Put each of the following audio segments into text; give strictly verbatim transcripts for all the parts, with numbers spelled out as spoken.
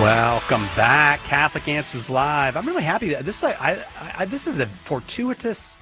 Welcome back, Catholic Answers Live. I'm really happy that this I, I, I this is a fortuitous,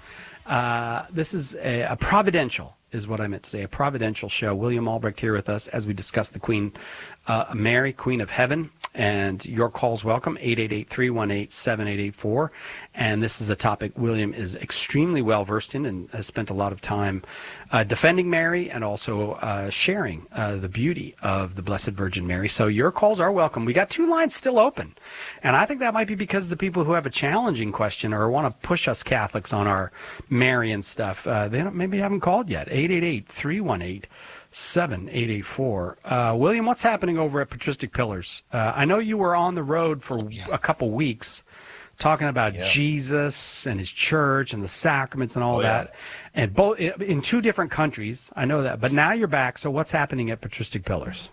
uh, this is a, a providential, is what I meant to say, a providential show. William Albrecht here with us as we discuss the Queen uh, Mary, Queen of Heaven, and your calls welcome, eight eight eight, three one eight, seven eight eight four. And this is a topic William is extremely well versed in and has spent a lot of time uh, defending Mary and also uh, sharing uh, the beauty of the Blessed Virgin Mary. So your calls are welcome. We got two lines still open. And I think that might be because the people who have a challenging question or want to push us Catholics on our Marian stuff, uh, they don't, maybe haven't called yet. eight eight eight, three one eight, seven eight eight four. Uh, William, what's happening over at Patristic Pillars? Uh, I know you were on the road for yeah. a couple weeks talking about yeah. Jesus and his church and the sacraments and all oh, that, yeah. and both in two different countries. I know that, but now you're back. So what's happening at Patristic Pillars?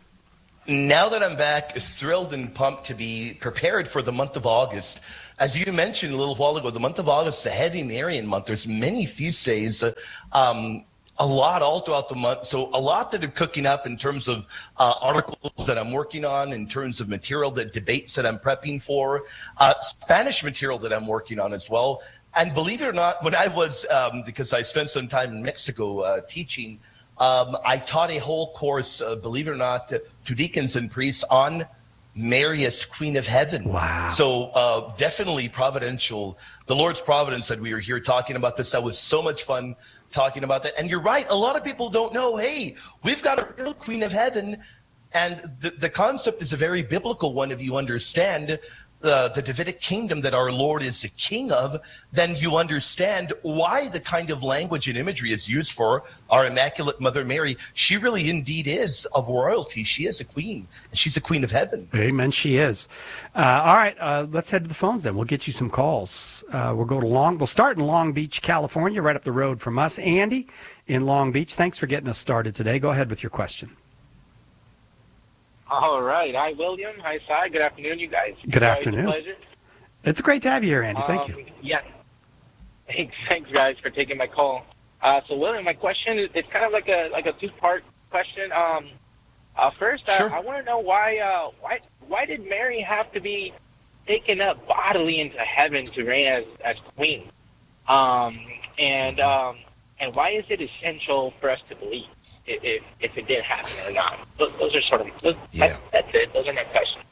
Now that I'm back, thrilled and pumped to be prepared for the month of August. As you mentioned a little while ago, the month of August is a heavy Marian month. There's many feast days. Uh, um, A lot all throughout the month. So a lot that are cooking up in terms of uh, articles that I'm working on, in terms of material, that debates that I'm prepping for, uh, Spanish material that I'm working on as well. And believe it or not, when I was, um, because I spent some time in Mexico uh, teaching, um, I taught a whole course, uh, believe it or not, to, to deacons and priests on Mary as Queen of Heaven. Wow. So uh, definitely providential. The Lord's providence that we were here talking about this. That was so much fun talking about that. And you're right. A lot of people don't know, hey, we've got a real Queen of Heaven. And the, the concept is a very biblical one. If you understand uh, the Davidic kingdom that our Lord is the king of, then you understand why the kind of language and imagery is used for our Immaculate Mother Mary. She really indeed is of royalty. She is a queen, and she's a Queen of Heaven. Amen, she is. Uh, all right, uh, let's head to the phones then. We'll get you some calls. Uh, we'll go to Long. We'll start in Long Beach, California, right up the road from us. Andy in Long Beach, thanks for getting us started today. Go ahead with your question. All right. Hi, William. Hi, Cy. Good afternoon, you guys. Good Always afternoon. a pleasure. It's great to have you here, Andy. Thank um, you. Yeah. Thanks, thanks, guys, for taking my call. Uh, so, William, my question is it's kind of like a like a two-part question. Um, uh, first, Sure. I, I want to know why uh, why why did Mary have to be taken up bodily into heaven to reign as as queen? Um, and um, and why is it essential for us to believe if if it did happen or not? Those, those are sort of those, Yeah. that's, that's it. Those are my questions.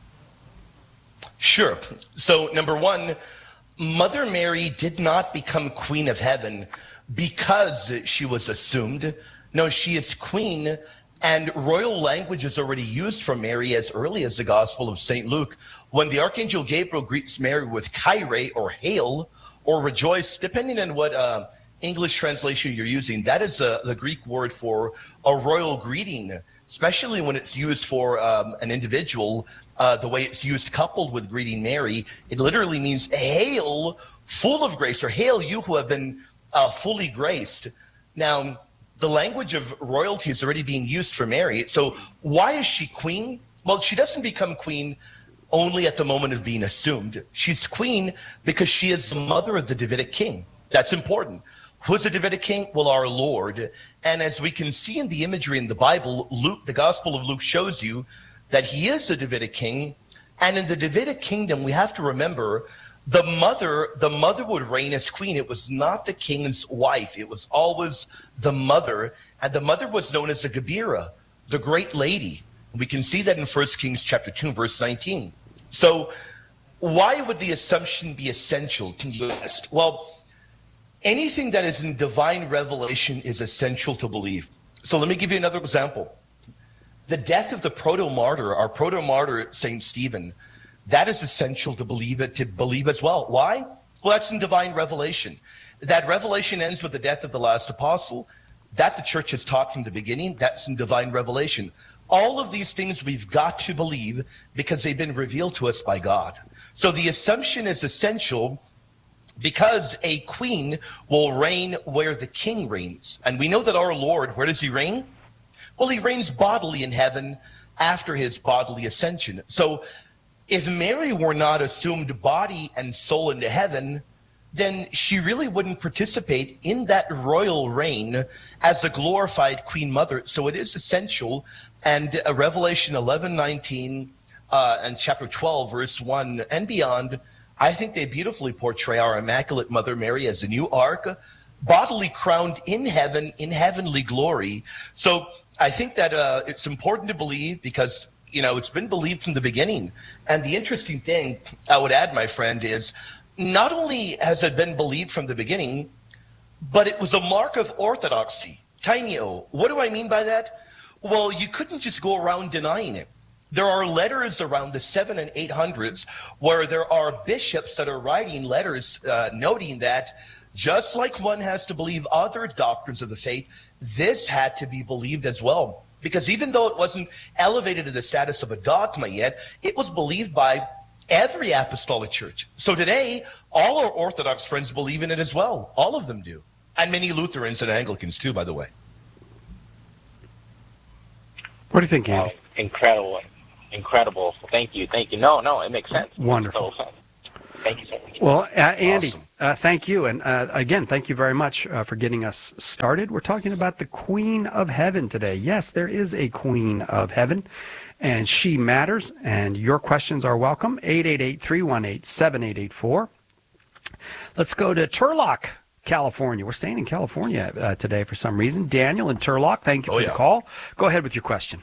Sure. So number one, Mother Mary did not become Queen of Heaven because she was assumed. No, she is queen, and royal language is already used for Mary as early as the Gospel of Saint Luke, when the Archangel Gabriel greets Mary with Kyrie, or hail, or rejoice, depending on what uh, English translation you're using. That is uh, the Greek word for a royal greeting, especially when it's used for um, an individual. Uh, the way it's used coupled with greeting Mary, it literally means hail, full of grace, or hail you who have been uh, fully graced. Now, the language of royalty is already being used for Mary. So why is she queen? Well, she doesn't become queen only at the moment of being assumed. She's queen because she is the mother of the Davidic king. That's important. Who's the Davidic king? Well, our Lord. And as we can see in the imagery in the Bible, Luke, the Gospel of Luke shows you that he is the Davidic king. And in the Davidic kingdom, we have to remember the mother, the mother would reign as queen. It was not the king's wife. It was always the mother. And the mother was known as the Gebira, the great lady. We can see that in First Kings chapter two, verse nineteen. So why would the assumption be essential? Can you ask? Well, anything that is in divine revelation is essential to believe. So let me give you another example. The death of the proto-martyr, our proto-martyr, Saint Stephen, that is essential to believe it, to believe as well. Why? Well, that's in divine revelation. That revelation ends with the death of the last apostle. That the church has taught from the beginning. That's in divine revelation. All of these things we've got to believe because they've been revealed to us by God. So the assumption is essential because a queen will reign where the king reigns. And we know that our Lord, where does he reign? Well, he reigns bodily in heaven after his bodily ascension. So if Mary were not assumed body and soul into heaven, then she really wouldn't participate in that royal reign as a glorified queen mother. So it is essential. And uh, Revelation eleven nineteen, uh, and chapter twelve, verse one and beyond, I think they beautifully portray our Immaculate Mother Mary as a new ark, bodily crowned in heaven, in heavenly glory. So I think that uh, it's important to believe because, you know, it's been believed from the beginning. And the interesting thing I would add, my friend, is not only has it been believed from the beginning, but it was a mark of orthodoxy. Tiny O. What do I mean by that? Well, you couldn't just go around denying it. There are letters around the seven and eight hundreds where there are bishops that are writing letters uh, noting that just like one has to believe other doctrines of the faith, this had to be believed as well. Because even though it wasn't elevated to the status of a dogma yet, it was believed by every apostolic church. So today, all our Orthodox friends believe in it as well. All of them do. And many Lutherans and Anglicans too, by the way. What do you think, Andy? Wow, incredible. Incredible. Thank you. Thank you. No, no, it makes sense. Wonderful. Total sense. Thank you so much. Well, uh, Andy, Awesome. uh, thank you. And uh, again, thank you very much uh, for getting us started. We're talking about the Queen of Heaven today. Yes, there is a Queen of Heaven, and she matters, and your questions are welcome. eight eight eight, three one eight, seven eight eight four. Let's go to Turlock, California. We're staying in California uh, today for some reason. Daniel in Turlock, thank you Oh, for yeah. the call. Go ahead with your question.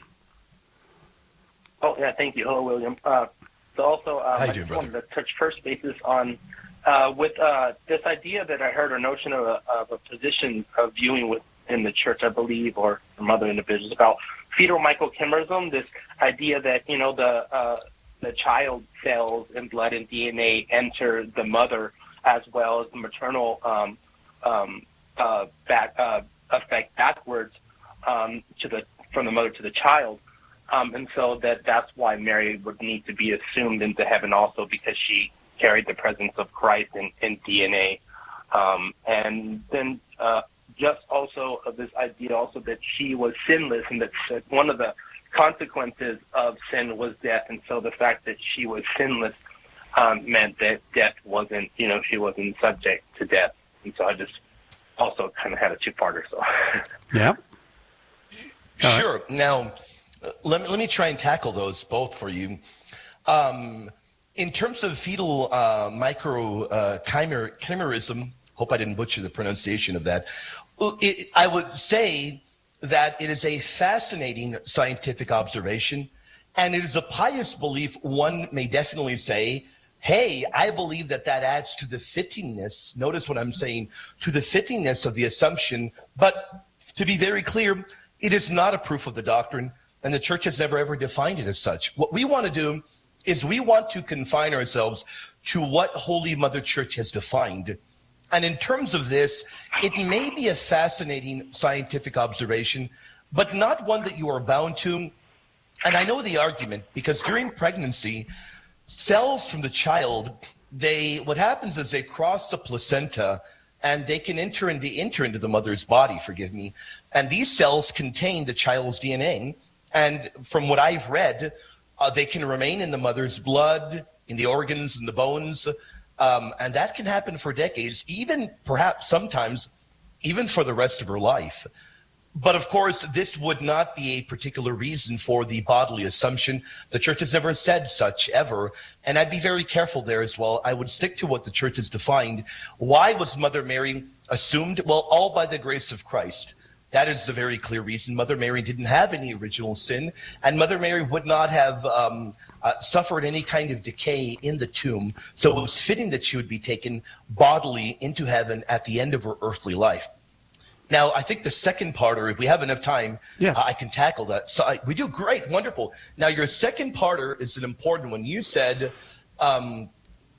Oh, yeah, thank you. Hello, William. Uh, so also, um, How you I doing, just wanted brother? to touch first basis on uh, with uh, this idea that I heard, a notion of a, of a position of viewing within the church, I believe, or from other individuals, about fetal microchimerism, this idea that, you know, the uh, the child cells and blood and D N A enter the mother as well as the maternal um, um, uh, back, uh, effect backwards um, to the from the mother to the child. Um, and so that that's why Mary would need to be assumed into heaven also, because she carried the presence of Christ in, in D N A. Um, and then uh, just also of this idea also that she was sinless, and that one of the consequences of sin was death. And so the fact that she was sinless um, meant that death wasn't, you know, she wasn't subject to death. And so I just also kind of had a two-parter. So Yeah. Uh, Sure. Now, uh, let me, let me try and tackle those both for you. Um, in terms of fetal uh, micro uh, chimer, chimerism, hope I didn't butcher the pronunciation of that. Well, It, I would say that it is a fascinating scientific observation, and it is a pious belief. One may definitely say, hey, I believe that that adds to the fittingness. Notice what I'm saying, to the fittingness of the assumption. But to be very clear, it is not a proof of the doctrine, and the church has never ever defined it as such. What we want to do is we want to confine ourselves to what Holy Mother Church has defined. And in terms of this, it may be a fascinating scientific observation, but not one that you are bound to. And I know the argument, because during pregnancy, cells from the child, they what happens is they cross the placenta, and they can enter into, enter into the mother's body, forgive me. And these cells contain the child's D N A. And from what I've read, uh, they can remain in the mother's blood, in the organs, in the bones. Um, and that can happen for decades, even perhaps sometimes even for the rest of her life. But of course, this would not be a particular reason for the bodily assumption. The church has never said such ever. And I'd be very careful there as well. I would stick to what the church has defined. Why was Mother Mary assumed? Well, all by the grace of Christ. That is the very clear reason. Mother Mary didn't have any original sin, and Mother Mary would not have um, uh, suffered any kind of decay in the tomb. So it was fitting that she would be taken bodily into heaven at the end of her earthly life. Now, I think the second parter, if we have enough time, Yes. uh, I can tackle that. So I, we do great, wonderful. Now, your second parter is an important one. You said um,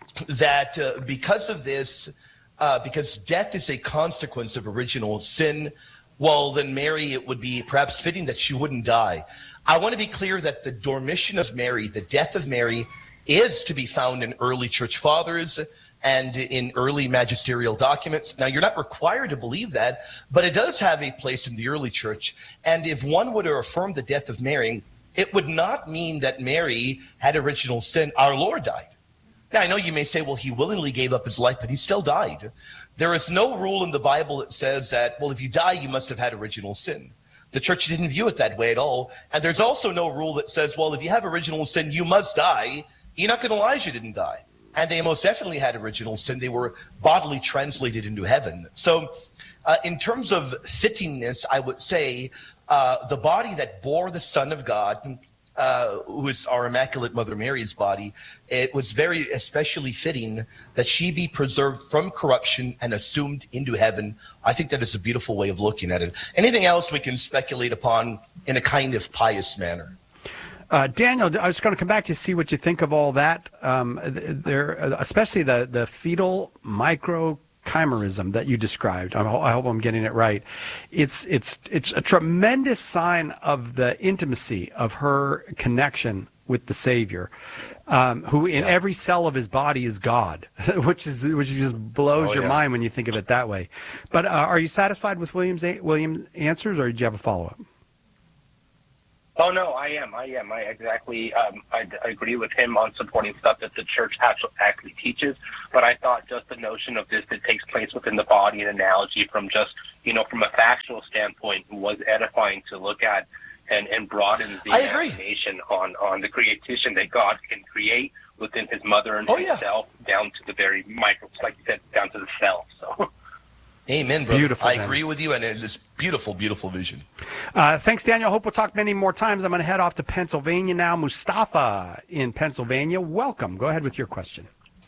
that uh, because of this, uh, because death is a consequence of original sin, well, then Mary, it would be perhaps fitting that she wouldn't die. I want to be clear that the dormition of Mary, the death of Mary, is to be found in early church fathers and in early magisterial documents. Now, you're not required to believe that, but it does have a place in the early church. And if one were to affirm the death of Mary, it would not mean that Mary had original sin. Our Lord died. Now, I know you may say, well, he willingly gave up his life, but he still died. There is no rule in the Bible that says that, well, if you die, you must have had original sin. The church didn't view it that way at all. And there's also no rule that says, well, if you have original sin, you must die. Enoch and Elijah didn't die. And they most definitely had original sin. They were bodily translated into heaven. So uh, in terms of fittingness, I would say uh, the body that bore the Son of God, uh, who is our Immaculate Mother Mary's body, it was very especially fitting that she be preserved from corruption and assumed into heaven. I think that is a beautiful way of looking at it. Anything else we can speculate upon in a kind of pious manner. Uh, Daniel, I was going to come back to see what you think of all that. Um, there, especially the, the fetal microchimerism that you described. I hope I'm getting it right. It's it's it's a tremendous sign of the intimacy of her connection with the Savior, um, who in yeah. every cell of his body is God, which is which just blows oh, your yeah. mind when you think of it that way. But uh, are you satisfied with William's William's answers, or did you have a follow up? Oh, no, I am. I am. I exactly um, I, I agree with him on supporting stuff that the church actually, actually teaches. But I thought just the notion of this that takes place within the body, an analogy from just, you know, from a factual standpoint, was edifying to look at and, and broadens the imagination on, on the creation that God can create within his mother and oh, himself yeah. down to the very micro, like you said, down to the cell. So. Amen, brother. Beautiful, I man. agree with you, and it's this beautiful, beautiful vision. Uh, thanks, Daniel. Hope we'll talk many more times. I'm going to head off to Pennsylvania now. Mustafa in Pennsylvania, welcome. Go ahead with your question.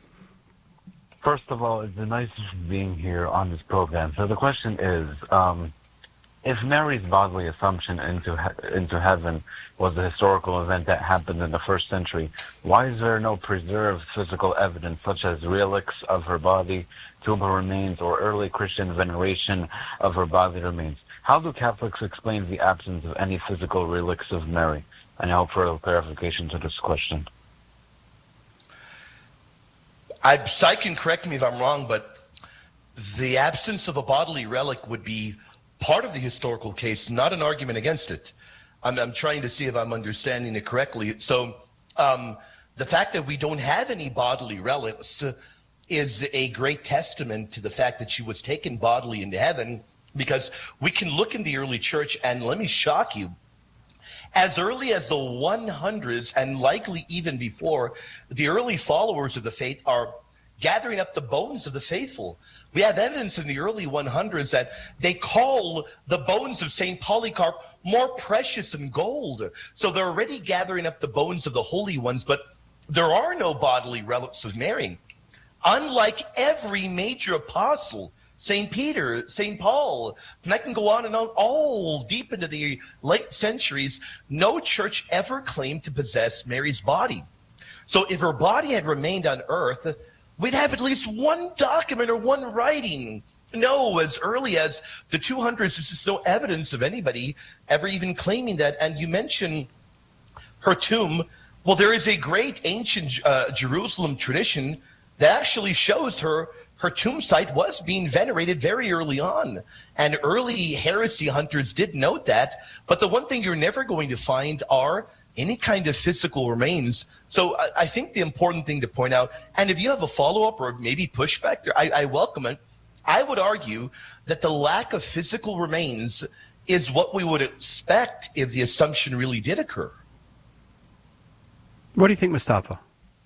First of all, it's a nice being here on this program. So the question is, um, if Mary's bodily assumption into he- into heaven was a historical event that happened in the first century, why is there no preserved physical evidence, such as relics of her body, tomb remains, or early Christian veneration of her body remains? How do Catholics explain the absence of any physical relics of Mary? And I hope for a clarification to this question. I, Cy can correct me if I'm wrong, but the absence of a bodily relic would be part of the historical case, not an argument against it. I'm, I'm trying to see if I'm understanding it correctly. So um, the fact that we don't have any bodily relics is a great testament to the fact that she was taken bodily into heaven, because we can look in the early church, and let me shock you, as early as the hundreds and likely even before, the early followers of the faith are gathering up the bones of the faithful. We have evidence in the early hundreds that they call the bones of Saint Polycarp more precious than gold. So they're already gathering up the bones of the holy ones, but there are no bodily relics of Mary. Unlike every major apostle, Saint Peter, Saint Paul, and I can go on and on, all deep into the late centuries, no church ever claimed to possess Mary's body. So if her body had remained on earth, we'd have at least one document or one writing. No, as early as the two hundreds, there's just no evidence of anybody ever even claiming that. And you mentioned her tomb. Well, there is a great ancient uh, Jerusalem tradition that actually shows her her tomb site was being venerated very early on. And early heresy hunters did note that. But the one thing you're never going to find are any kind of physical remains. So I, I think the important thing to point out, and if you have a follow-up or maybe pushback, I, I welcome it. I would argue that the lack of physical remains is what we would expect if the assumption really did occur. What do you think, Mustafa?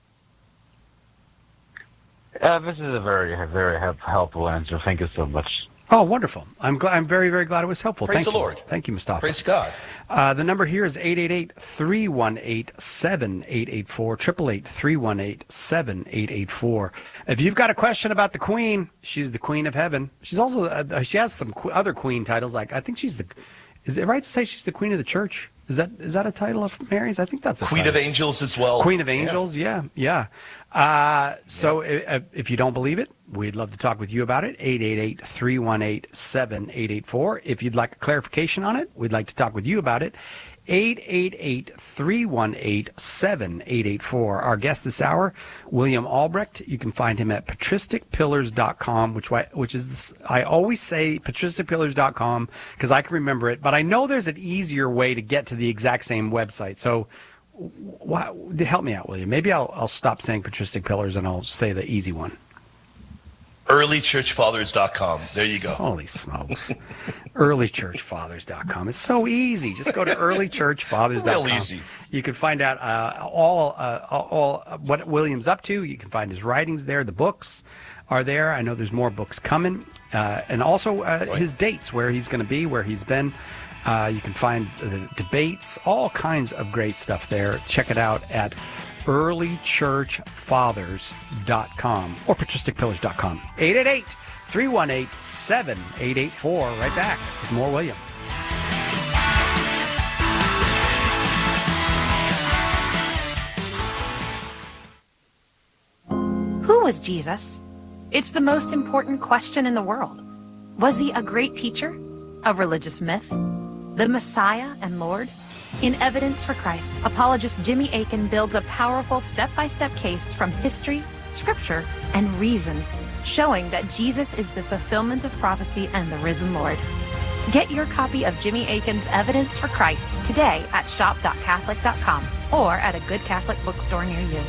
Uh, this is a very, very helpful answer. Thank you so much. Oh, wonderful. I'm glad. I'm very, very glad it was helpful. Praise Thank the you. Lord. Thank you, Mustafa. Praise God. Uh, the number here is eight eight eight, three one eight, seven eight eight four, eight eight eight, three one eight, seven eight eight four. If you've got a question about the Queen, she's the Queen of Heaven. She's also, uh, she has some qu- other Queen titles. Like, I think she's the, is it right to say she's the Queen of the Church? Is that is that a title of Mary's? I think that's a Queen title. of Angels as well. Queen of Angels, yeah, yeah. yeah. Uh, so yeah. If, if you don't believe it, we'd love to talk with you about it. eight eight eight, three one eight, seven eight eight four. If you'd like a clarification on it, we'd like to talk with you about it. eight eight eight, three one eight, seven eight eight four. Our guest this hour, William Albrecht. You can find him at patristic pillars dot com, which which is this, I always say patristic pillars dot com because I can remember it, but I know there's an easier way to get to the exact same website. So why, help me out, William. Maybe I'll I'll stop saying Patristic Pillars and I'll say the easy one. early church fathers dot com. There you go. Holy smokes. early church fathers dot com. It's so easy. Just go to early church fathers dot com. Real easy. You can find out uh, all, uh, all all what William's up to. You can find his writings there. The books are there. I know there's more books coming. Uh, and also uh, Right. his dates, where he's going to be, where he's been. Uh, you can find the debates, all kinds of great stuff there. Check it out at early church fathers dot com or patristic pillars dot com. eight eight eight, three one eight, seven eight eight four. Right back with more William. Who was Jesus? It's the most important question in the world. Was he a great teacher? A religious myth? The Messiah and Lord? In Evidence for Christ, apologist Jimmy Akin builds a powerful step-by-step case from history, scripture, and reason, showing that Jesus is the fulfillment of prophecy and the risen Lord. Get your copy of Jimmy Akin's Evidence for Christ today at shop dot catholic dot com or at a good Catholic bookstore near you.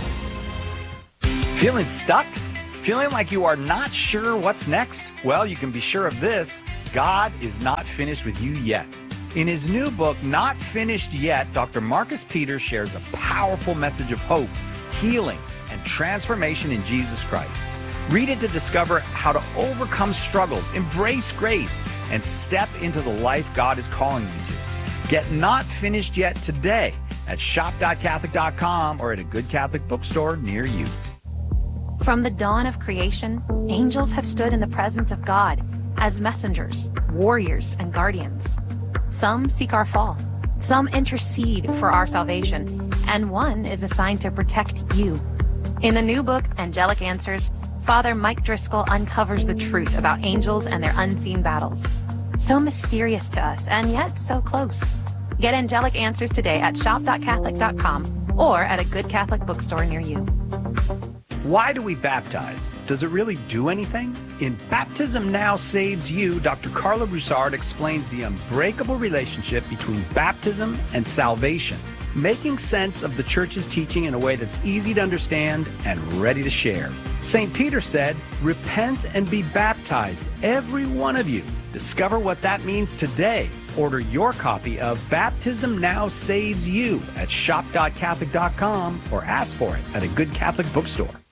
Feeling stuck? Feeling like you are not sure what's next? Well, you can be sure of this. God is not finished with you yet. In his new book, Not Finished Yet, Doctor Marcus Peters shares a powerful message of hope, healing, and transformation in Jesus Christ. Read it to discover how to overcome struggles, embrace grace, and step into the life God is calling you to. Get Not Finished Yet today at shop dot catholic dot com or at a good Catholic bookstore near you. From the dawn of creation, angels have stood in the presence of God as messengers, warriors, and guardians. Some seek our fall, some intercede for our salvation, and one is assigned to protect you. In the new book, Angelic Answers, Father Mike Driscoll uncovers the truth about angels and their unseen battles. So mysterious to us, and yet so close. Get Angelic Answers today at shop dot catholic dot com or at a good Catholic bookstore near you. Why do we baptize? Does it really do anything? In Baptism Now Saves You, Doctor Carla Broussard explains the unbreakable relationship between baptism and salvation, making sense of the Church's teaching in a way that's easy to understand and ready to share. Saint Peter said, "Repent and be baptized, every one of you." Discover what that means today. Order your copy of Baptism Now Saves You at shop dot catholic dot com or ask for it at a good Catholic bookstore.